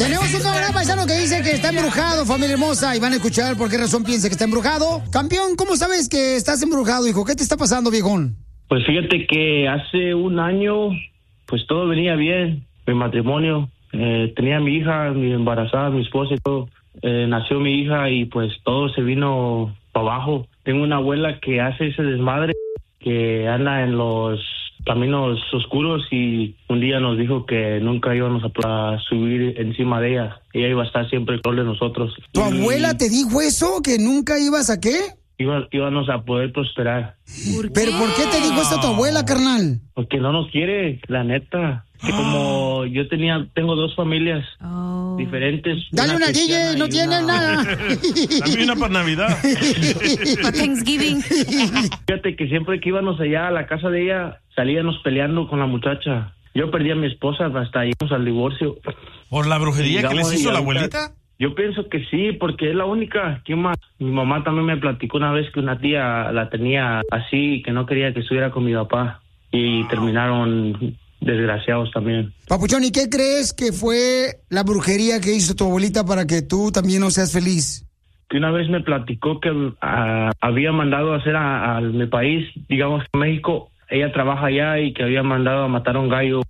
Tenemos un camarada paisano que dice que está embrujado, familia hermosa, y van a escuchar por qué razón piensa que está embrujado. Campeón, ¿cómo sabes que estás embrujado, hijo? ¿Qué te está pasando, viejón? Pues fíjate que hace un año, pues todo venía bien, mi matrimonio. Tenía a mi hija, mi embarazada, mi esposa y todo. Nació mi hija y pues todo se vino para abajo. Tengo una abuela que hace ese desmadre, que anda en los caminos oscuros y un día nos dijo que nunca íbamos a subir encima de ella. Ella iba a estar siempre al de nosotros. ¿Tu abuela te dijo eso? ¿Que nunca ibas a qué? Íbamos a poder prosperar. ¿Pero por qué te dijo esto tu abuela, carnal? Porque no nos quiere, la neta. Que como yo tengo dos familias diferentes. Dale una DJ, no tiene nada. Dame una para Navidad. Para Thanksgiving. Fíjate que siempre que íbamos allá a la casa de ella, salíamos peleando con la muchacha. Yo perdí a mi esposa, hasta llegamos al divorcio. ¿Por la brujería que les hizo la abuelita? Yo pienso que sí, porque es la única. ¿Quién más? Mi mamá también me platicó una vez que una tía la tenía así, que no quería que estuviera con mi papá. Y terminaron desgraciados también. Papuchón, ¿y qué crees que fue la brujería que hizo tu abuelita para que tú también no seas feliz? Que una vez me platicó que había mandado a hacer a mi país, digamos México. Ella trabaja allá y que había mandado a matar a un gallo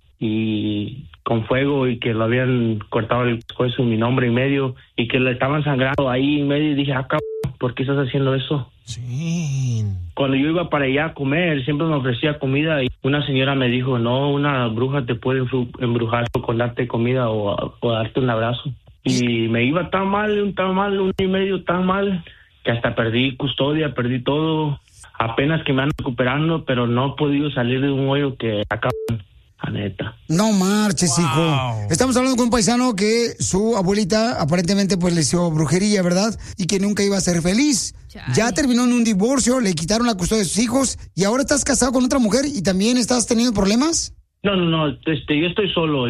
y con fuego y que lo habían cortado el hueso en mi nombre y medio y que le estaban sangrando ahí en medio y dije, cabrón, ¿por qué estás haciendo eso? Sí. Cuando yo iba para allá a comer, siempre me ofrecía comida y una señora me dijo, no, una bruja te puede embrujar con darte comida o darte un abrazo. Y me iba tan mal, un año y medio tan mal, que hasta perdí custodia, perdí todo. Apenas que me ando recuperando, pero no he podido salir de un hoyo que acaba, la neta. No marches, hijo. Estamos hablando con un paisano que su abuelita aparentemente pues le hizo brujería, ¿verdad? Y que nunca iba a ser feliz. Chai. Ya terminó en un divorcio, le quitaron la custodia de sus hijos y ahora estás casado con otra mujer y también estás teniendo problemas. No, yo estoy solo.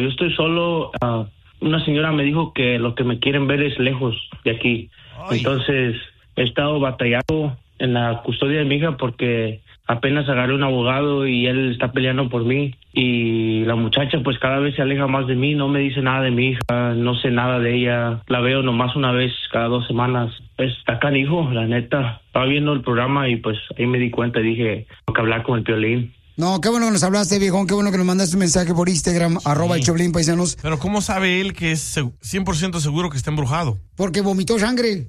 Una señora me dijo que lo que me quieren ver es lejos de aquí. Ay. Entonces he estado batallando en la custodia de mi hija porque apenas agarré un abogado y él está peleando por mí y la muchacha pues cada vez se aleja más de mí, no me dice nada de mi hija, no sé nada de ella, la veo nomás una vez cada 2 semanas. Está canijo, la neta. Estaba viendo el programa y pues ahí me di cuenta y dije, tengo que hablar con el Piolín. No, qué bueno que nos hablaste, viejón, qué bueno que nos mandaste un mensaje por Instagram, sí. @el Choplin, paisanos. Pero ¿cómo sabe él que es 100% seguro que está embrujado? Porque vomitó sangre.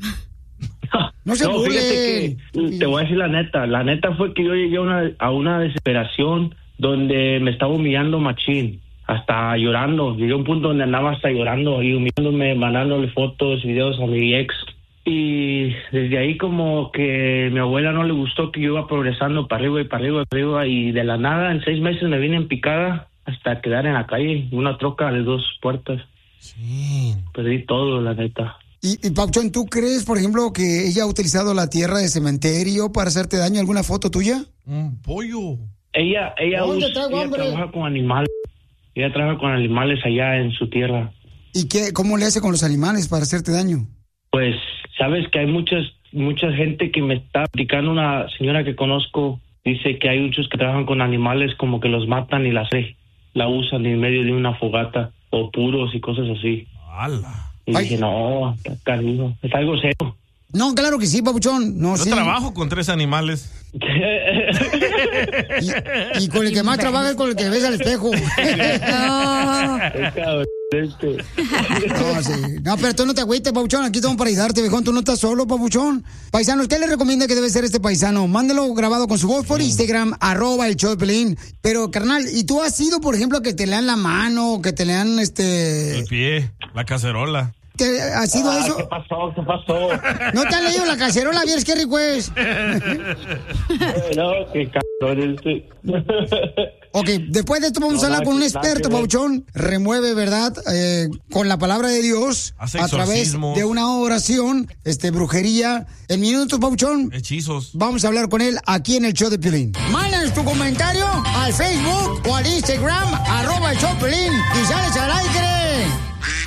No se burle. Te voy a decir la neta fue que yo llegué a una desesperación donde me estaba humillando machín, hasta llorando. Llegué a un punto donde andaba hasta llorando y humillándome, mandándole fotos, videos a mi ex. Y desde ahí como que mi abuela no le gustó que yo iba progresando para arriba y para arriba y para arriba y de la nada en 6 meses me vine en picada hasta quedar en la calle, una troca de 2 puertas. Sí. Perdí todo, la neta. Y Pauchón, ¿tú crees, por ejemplo, que ella ha utilizado la tierra de cementerio para hacerte daño? ¿Alguna foto tuya? Un pollo. Ella trabaja con animales. Ella trabaja con animales allá en su tierra. ¿Y cómo le hace con los animales para hacerte daño? Pues, sabes que hay mucha gente que me está platicando, una señora que conozco, dice que hay muchos que trabajan con animales como que los matan y la usan en medio de una fogata o puros y cosas así. ¡Hala! Y dije, no, cariño, es algo serio. No, claro que sí, papuchón. No, yo trabajo con 3 animales. y con el que más trabaja es con el que ves al espejo. No, sí. No, pero tú no te agüites, papuchón. Aquí estamos para ayudarte, viejón. Tú no estás solo, papuchón. Paisanos, ¿qué le recomienda que debe ser este paisano? Mándalo grabado con su voz por Instagram, @el Choplin. Pero, carnal, ¿y tú has ido, por ejemplo, que te lean la mano, que te lean el pie, la cacerola? ¿Ha sido eso? ¿Qué pasó? ¿No te han leído la cacerola? ¿Vieres qué rico es? No, qué cabrón Ok, después de esto vamos a hablar con un experto, Pauchón. Remueve, ¿verdad? Con la palabra de Dios, a través de una oración, brujería. En minutos, Pauchón. Hechizos. Vamos a hablar con él aquí en el show de Piolín. Mándanos tu comentario al Facebook o al Instagram, @el show de Piolín, y sales al aire.